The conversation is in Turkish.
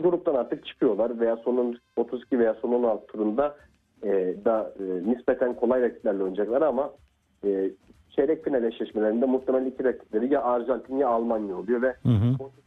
gruptan artık çıkıyorlar veya son 32 veya son 16 turunda nispeten kolay rakiplerle oynayacaklar ama çeyrek final eşleşmelerinde muhtemelen iki rakipleri ya Arjantin ya Almanya oluyor ve Hı hı.